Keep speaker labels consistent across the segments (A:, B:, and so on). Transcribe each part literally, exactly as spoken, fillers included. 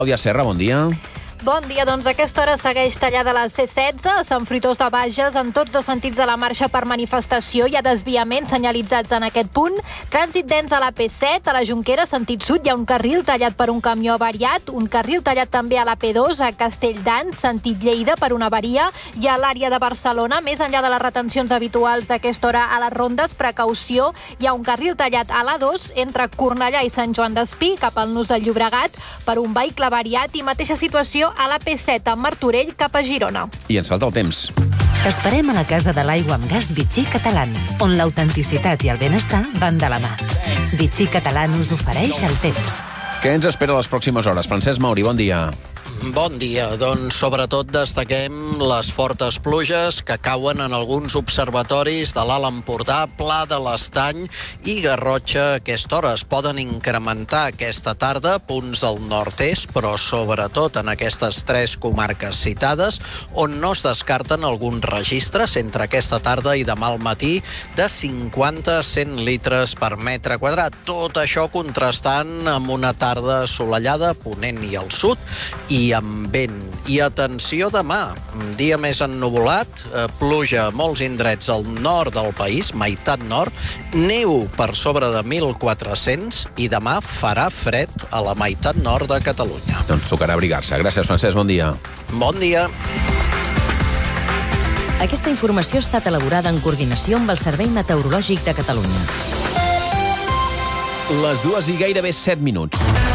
A: Clàudia Serra, bon dia.
B: Bon dia, doncs a aquesta hora segueix tallada la C setze a Sant Fruitós de Bages en tots dos sentits de la marxa per manifestació. Hi ha desviaments senyalitzats en aquest punt. Trànsit dens a la P set, a la Jonquera, sentit sud, hi ha un carril tallat per un camió avariat, un carril tallat també a la P dos, a Castelldans, sentit Lleida, per una avaria, i a l'àrea de Barcelona, més enllà de les retencions habituals d'aquesta hora a les rondes, precaució, hi ha un carril tallat a l'A dos entre Cornellà i Sant Joan d'Espí, cap al nus del Llobregat, per un vehicle avariat, i mateixa situació a la P set a Martorell cap a Girona.
A: I ens falta el temps.
C: T'esperem a la Casa de l'Aigua amb Gas Vichy Catalán, on l'autenticitat i el benestar van de la mà. Vichy Catalán us ofereix el temps.
A: Què ens espera les pròximes hores? Francesc Mauri, bon dia.
D: Bon dia. Doncs sobretot destaquem les fortes pluges que cauen en alguns observatoris de l'Alt Empordà, Pla de l'Estany i Garrotxa a aquesta hora. Es poden incrementar aquesta tarda punts al nord-est, però sobretot en aquestes tres comarques citades, on no es descarten alguns registres entre aquesta tarda i demà al matí de cinquanta a cent litres per metre quadrat. Tot això contrastant amb una tarda assolellada a Ponent i al sud i amb vent. I atenció demà, un dia més ennuvolat, eh, pluja a molts indrets al nord del país, meitat nord, neu per sobre de mil quatre-cents i demà farà fred a la meitat nord de Catalunya.
A: Doncs tocarà abrigar-se. Gràcies, Francesc, bon dia.
D: Bon dia.
C: Aquesta informació ha estat elaborada en coordinació amb el Servei Meteorològic de Catalunya.
A: Les dues i gairebé set minuts.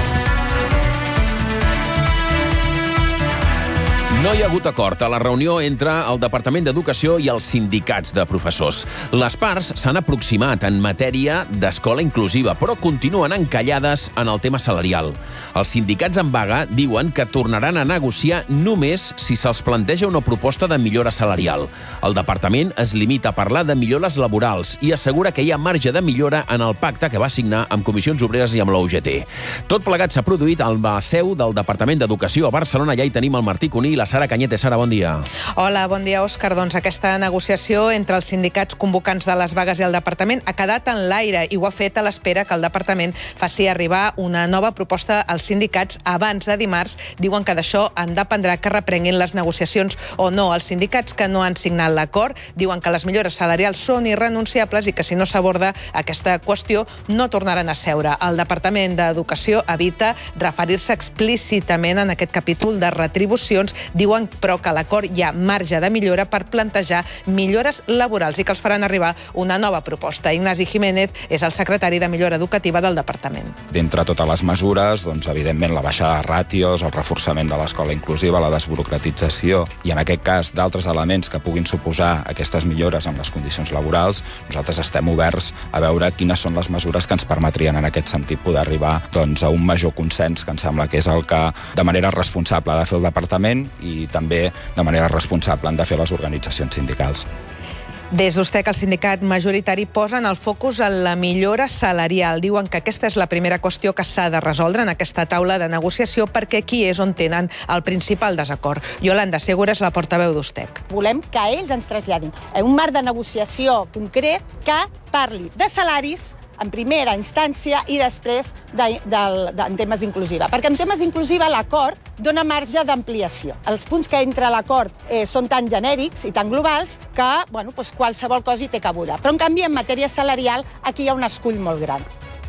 A: No hi ha hagut acord a la reunió entre el Departament d'Educació i els sindicats de professors. Les parts s'han aproximat en matèria d'escola inclusiva, però continuen encallades en el tema salarial. Els sindicats en vaga diuen que tornaran a negociar només si se'ls planteja una proposta de millora salarial. El departament es limita a parlar de millores laborals i assegura que hi ha marge de millora en el pacte que va signar amb Comissions Obreres i amb la U G T. Tot plegat s'ha produït al seu del Departament d'Educació a Barcelona. Ja hi tenim el Martí Cuní i la Sara Cañete. Sara, bon dia.
E: Hola, bon dia, Òscar. Doncs aquesta negociació entre els sindicats convocants de les vagues i el departament ha quedat en l'aire i ho ha fet a l'espera que el departament faci arribar una nova proposta als sindicats abans de dimarts. Diuen que d'això en dependrà que reprenguin les negociacions o no. Els sindicats que no han signat l'acord diuen que les millores salarials són irrenunciables i que si no s'aborda aquesta qüestió no tornaran a seure. El Departament d'Educació evita referir-se explícitament en aquest capítol de retribucions. Diuen, però, que a l'acord hi ha marge de millora per plantejar millores laborals i que els faran arribar una nova proposta. Ignasi Jiménez és el secretari de Millora Educativa del departament.
F: D'entre totes les mesures, doncs, evidentment, la baixada de ràtios, el reforçament de l'escola inclusiva, la desburocratització i, en aquest cas, d'altres elements que puguin suposar aquestes millores en les condicions laborals, nosaltres estem oberts a veure quines són les mesures que ens permetrien, en aquest sentit, poder arribar doncs, a un major consens, que em sembla que és el que, de manera responsable, ha de fer el departament i també de manera responsable han de fer les organitzacions sindicals.
E: Des d'Ustec, el sindicat majoritari posen el focus en la millora salarial. Diuen que aquesta és la primera qüestió que s'ha de resoldre en aquesta taula de negociació perquè aquí és on tenen el principal desacord. Yolanda Segura és la portaveu d'Ustec.
G: Volem que ells ens traslladin un marc de negociació concret que parli de salaris en primera instància i després de, de, de, en temes inclusiva. Perquè en temes inclusiva l'acord dona marge d'ampliació. Els punts que entra a l'acord eh, són tan genèrics i tan globals que bueno, doncs qualsevol cosa hi té cabuda. Però en canvi en matèria salarial aquí hi ha un escull molt gran.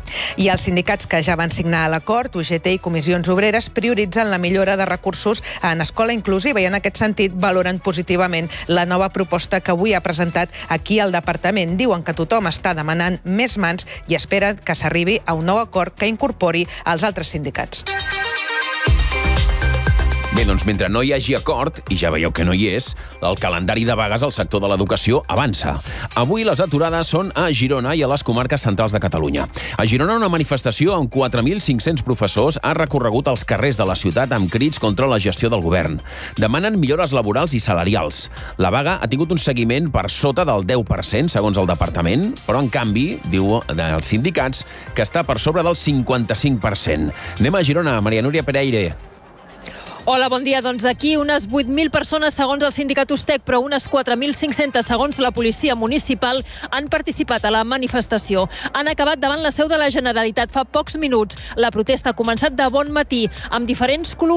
E: I els sindicats que ja van signar l'acord, U G T i Comissions Obreres, prioritzen la millora de recursos en escola inclusiva i en aquest sentit valoren positivament la nova proposta que avui ha presentat aquí al departament. Diuen que tothom està demanant més mans i esperen que s'arribi a un nou acord que incorpori els altres sindicats.
A: Bé, doncs mentre no hi hagi acord, i ja veieu que no hi és, el calendari de vagues al sector de l'educació avança. Avui les aturades són a Girona i a les comarques centrals de Catalunya. A Girona una manifestació amb quatre mil cinc-cents professors ha recorregut els carrers de la ciutat amb crits contra la gestió del govern. Demanen millores laborals i salarials. La vaga ha tingut un seguiment per sota del deu per cent, segons el departament, però en canvi, diu els sindicats, que està per sobre del cinquanta-cinc per cent. Anem a Girona, Maria Núria Pereire.
H: Hola, bon dia. Doncs aquí unes vuit mil persones segons el sindicat Ustec, però unes quatre mil cinc-centes segons la policia municipal han participat a la manifestació. Han acabat davant la seu de la Generalitat fa pocs minuts. La protesta ha començat de bon matí amb diferents colors